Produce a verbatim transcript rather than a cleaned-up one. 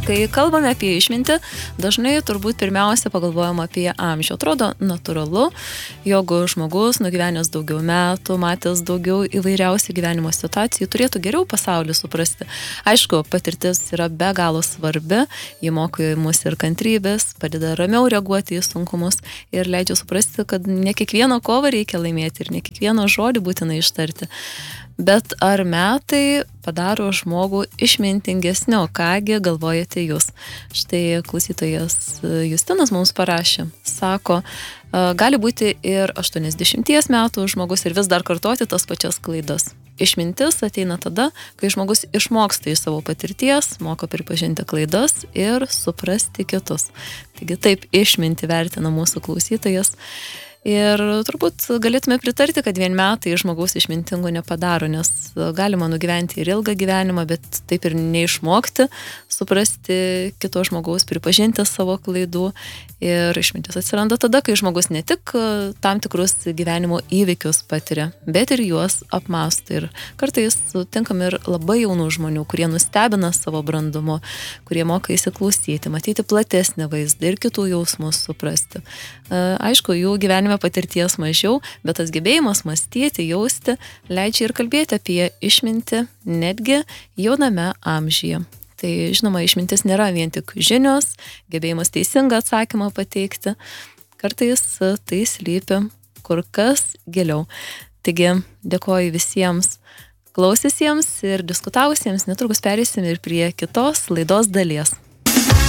Kai kalbame apie išmintį, dažnai turbūt pirmiausia pagalvojam apie amžių. Atrodo natūralu, jog žmogus nugyvenęs daugiau metų, matęs daugiau įvairiausių gyvenimo situacijų, turėtų geriau pasaulį suprasti. Aišku, patirtis yra be galo svarbi, ji moko mus ir kantrybės, padeda ramiau reaguoti į sunkumus ir leidžia suprasti, kad ne kiekvieną kovą reikia laimėti ir ne kiekvieną žodį būtinai ištarti. Bet ar metai padaro žmogų išmintingesnio, kągi galvojate jūs? Štai klausytojas Justinas mums parašė, sako, gali būti ir aštuoniasdešimties metų žmogus ir vis dar kartoti tas pačias klaidas. Išmintis ateina tada, kai žmogus išmoksta iš savo patirties, moka pripažinti klaidas ir suprasti kitus. Taigi taip išminti vertina mūsų klausytojas. Ir turbūt galėtume pritarti, kad vien metai žmogaus išmintingo nepadaro, nes galima nugyventi ir ilgą gyvenimą, bet taip ir neišmokti, suprasti kito žmogaus, pripažinti savo klaidų. Ir išmintis atsiranda tada, kai žmogus ne tik tam tikrus gyvenimo įvykius patiria, bet ir juos apmąsto. Ir kartais sutinkam ir labai jaunų žmonių, kurie nustebina savo brandumu, kurie moka įsiklausyti, matyti platesnį vaizdą ir kitų jausmus suprasti. Aišku, jų gyvenime patirties mažiau, bet tas gebėjimas mąstyti, jausti, leidžia ir kalbėti apie išmintį netgi jauname amžiuje. Tai, žinoma, išmintis nėra vien tik žinios, gebėjimas teisingą atsakymą pateikti. Kartais tai slypi kur kas giliau. Taigi, dėkoju visiems klausysiems ir diskutavusiems. Netrukus perėsim ir prie kitos laidos dalies.